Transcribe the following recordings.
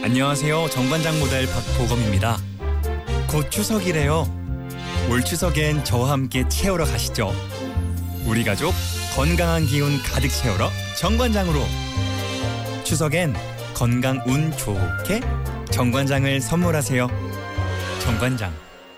안녕하세요. 정관장 모델 박보검입니다. 곧 추석이래요. 올 추석엔 저와 함께 채우러 가시죠. 우리 가족 건강한 기운 가득 채우러 정관장으로. 추석엔 건강 운 좋게 정관장을 선물하세요. 정관장.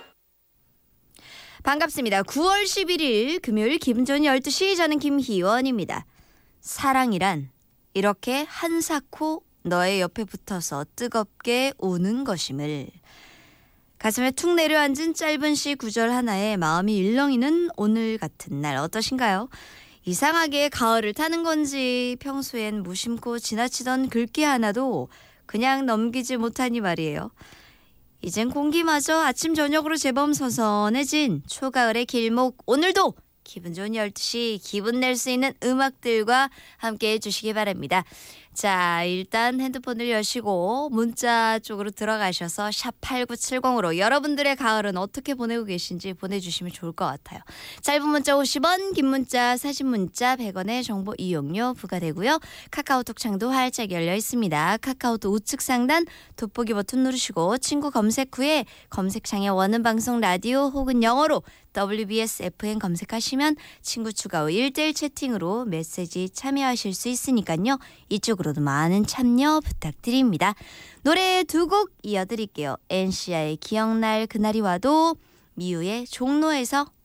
반갑습니다. 9월 11일 금요일 기분 좋은 12시, 저는 김희원입니다. 사랑이란 이렇게 한사코 너의 옆에 붙어서 뜨겁게 우는 것임을. 가슴에 툭 내려앉은 짧은 시 구절 하나에 마음이 일렁이는 오늘 같은 날 어떠신가요? 이상하게 가을을 타는 건지 평소엔 무심코 지나치던 글귀 하나도 그냥 넘기지 못하니 말이에요. 이젠 공기마저 아침 저녁으로 제법 선선해진 초가을의 길목, 오늘도 기분 좋은 12시 기분 낼 수 있는 음악들과 함께 해주시기 바랍니다. 자, 일단 핸드폰을 여시고 문자 쪽으로 들어가셔서 샵8970으로 여러분들의 가을은 어떻게 보내고 계신지 보내주시면 좋을 것 같아요. 짧은 문자 50원, 긴 문자 사진 문자 100원의 정보 이용료 부과되고요. 카카오톡 창도 활짝 열려 있습니다. 카카오톡 우측 상단 돋보기 버튼 누르시고 친구 검색 후에 검색창에 원하는 방송 라디오 혹은 영어로 WBS FM 검색하시면 친구 추가 후 1대1 채팅으로 메시지 참여하실 수 있으니까요. 이쪽으로도 많은 참여 부탁드립니다. 노래 두 곡 이어드릴게요. NCI의 기억날 그날이 와도, 미우의 종로에서